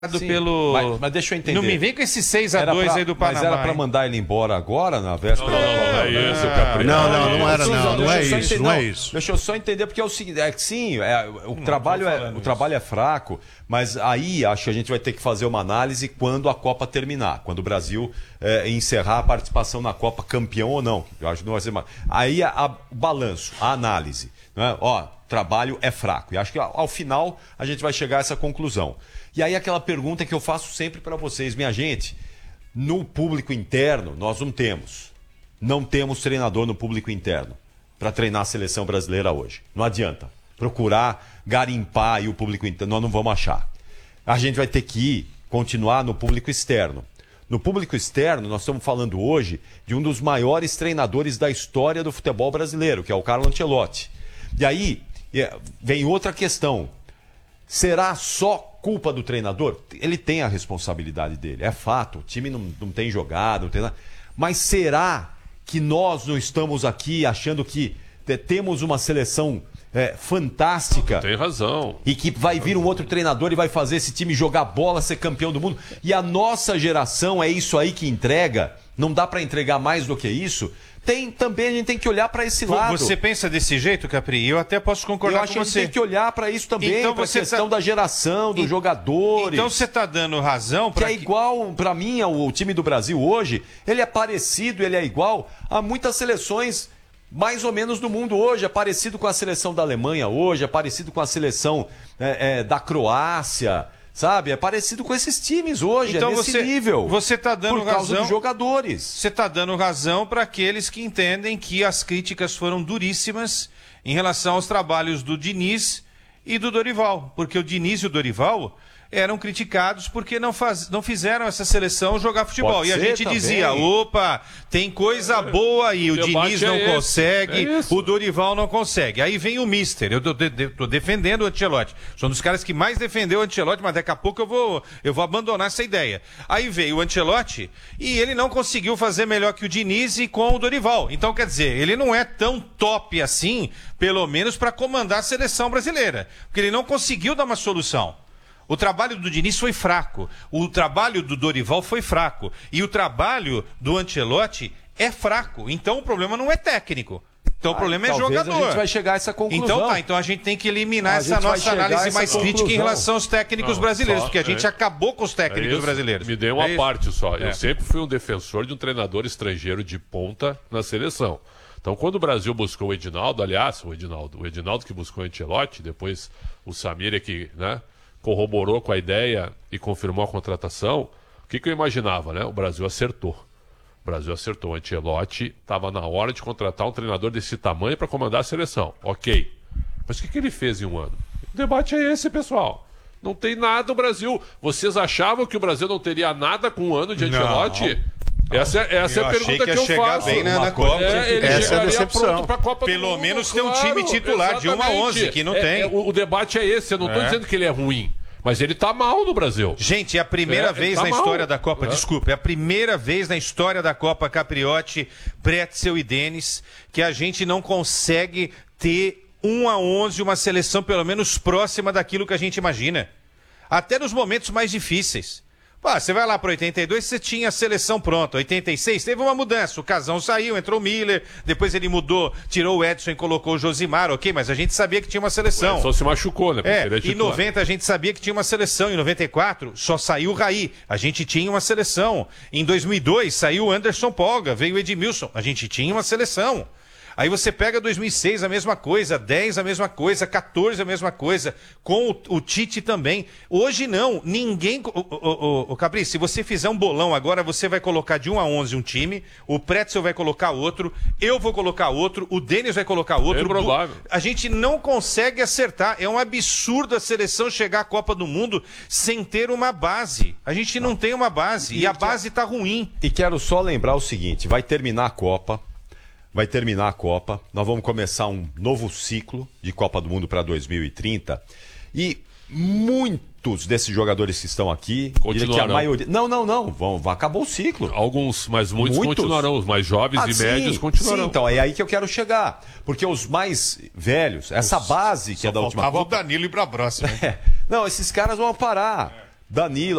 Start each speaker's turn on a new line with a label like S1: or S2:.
S1: pelo...
S2: Mas deixa eu entender.
S1: Não me vem com esse 6-2 aí do Panamá.
S2: Mas era para mandar ele embora agora, na véspera?
S3: Não é isso, Capri.
S4: Não era não. Não é isso.
S2: Deixa eu só entender, porque é o seguinte, o trabalho é fraco, mas aí acho que a gente vai ter que fazer uma análise quando a Copa terminar, quando o Brasil encerrar a participação na Copa, campeão ou não. Eu acho que não vai ser mais. Aí o balanço, a análise, né? Ó, trabalho é fraco. E acho que ao final a gente vai chegar a essa conclusão. E aí aquela pergunta que eu faço sempre para vocês, minha gente, no público interno nós não temos treinador no público interno para treinar a seleção brasileira hoje. Não adianta procurar garimpar aí o público interno, nós não vamos achar. A gente vai ter que continuar no público externo. No público externo, nós estamos falando hoje de um dos maiores treinadores da história do futebol brasileiro, que é o Carlo Ancelotti. E aí vem outra questão. Será só culpa do treinador? Ele tem a responsabilidade dele, é fato. O time não tem jogado, não tem nada. Mas será que nós não estamos aqui achando que temos uma seleção fantástica?
S3: Tem razão.
S2: E que vai vir um outro treinador e vai fazer esse time jogar bola, ser campeão do mundo. E a nossa geração é isso aí que entrega? Não dá para entregar mais do que isso? Também a gente tem que olhar para esse lado.
S1: Você pensa desse jeito, Capri? Eu até posso concordar com você.
S2: Eu acho que a gente tem que olhar para isso também,
S1: então,
S2: para a questão da geração, dos jogadores.
S1: Então você está dando razão para
S2: que é igual, para mim, o time do Brasil hoje, ele é parecido, ele é igual a muitas seleções mais ou menos do mundo hoje. É parecido com a seleção da Alemanha hoje, é parecido com a seleção da Croácia. Sabe? É parecido com esses times hoje,
S1: então
S2: nesse nível.
S1: Você está dando
S2: por causa
S1: razão
S2: dos jogadores.
S1: Você está dando razão para aqueles que entendem que as críticas foram duríssimas em relação aos trabalhos do Diniz e do Dorival. Porque o Diniz e o Dorival eram criticados porque não fizeram essa seleção jogar futebol.
S2: Pode
S1: e a gente
S2: também.
S1: Dizia, opa, tem coisa boa aí, o Diniz não consegue, o Dorival não consegue. Aí vem o Mister, eu tô defendendo o Ancelotti. Sou um dos caras que mais defendeu o Ancelotti, mas daqui a pouco eu vou abandonar essa ideia. Aí veio o Ancelotti e ele não conseguiu fazer melhor que o Diniz e com o Dorival. Então, quer dizer, ele não é tão top assim, pelo menos para comandar a seleção brasileira. Porque ele não conseguiu dar uma solução. O trabalho do Diniz foi fraco, o trabalho do Dorival foi fraco e o trabalho do Ancelotti é fraco. Então o problema não é técnico. Então o problema é jogador.
S2: A gente vai chegar a essa conclusão.
S1: Então a gente tem que eliminar essa nossa análise mais crítica em relação aos técnicos brasileiros, porque a gente acabou com os técnicos brasileiros.
S3: Me dei uma parte só. Eu sempre fui um defensor de um treinador estrangeiro de ponta na seleção. Então, quando o Brasil buscou o Edinaldo, aliás, o Edinaldo que buscou o Ancelotti, depois o Samir que, corroborou com a ideia e confirmou a contratação, o que eu imaginava, né? O Brasil acertou. O Ancelotti estava na hora de contratar um treinador desse tamanho para comandar a seleção. Ok. Mas o que ele fez em um ano? O debate é esse, pessoal. Não tem nada o Brasil. Vocês achavam que o Brasil não teria nada com um ano de Ancelotti? Essa é a pergunta que eu faço.
S1: Bem na Copa.
S4: Essa é a decepção.
S1: Pelo menos tem um time titular de 1 a 11, que não tem.
S3: O debate é esse. Eu não estou dizendo que ele é ruim, mas ele está mal no Brasil.
S1: Gente, é a primeira vez na história da Copa, desculpa, é a primeira vez na história da Copa Capriotti, Pretzel e Denis, que a gente não consegue ter 1 a 11, uma seleção pelo menos próxima daquilo que a gente imagina. Até nos momentos mais difíceis. Você vai lá para 82, você tinha a seleção pronta. 86 teve uma mudança. O Casão saiu, entrou o Miller, depois ele mudou, tirou o Edson e colocou o Josimar, ok, mas a gente sabia que tinha uma seleção.
S3: Só se machucou, né?
S1: Em 90 a gente sabia que tinha uma seleção. Em 94 só saiu o Raí. A gente tinha uma seleção. Em 2002 saiu o Anderson Polga, veio o Edmilson. A gente tinha uma seleção. Aí você pega 2006 a mesma coisa, 10 a mesma coisa, 14 a mesma coisa, com o Tite também. Hoje não, ninguém... Capri, se você fizer um bolão agora, você vai colocar de 1 a 11 um time, o Pretzel vai colocar outro, eu vou colocar outro, o Denis vai colocar outro.
S3: É provável.
S1: A gente não consegue acertar. É um absurdo a seleção chegar à Copa do Mundo sem ter uma base. A gente não tem uma base e a base está ruim.
S2: E quero só lembrar o seguinte, vai terminar a Copa, nós vamos começar um novo ciclo de Copa do Mundo para 2030 e muitos desses jogadores que estão aqui,
S3: continuarão.
S2: Que a maioria... Não, acabou o ciclo.
S3: Alguns, mas muitos continuarão, os mais jovens e médios continuarão.
S2: Sim, então é aí que eu quero chegar, porque os mais velhos, essa base que é da última
S1: Copa...
S2: Copa...
S1: o Danilo ir para a próxima.
S2: Não, esses caras vão parar. Danilo.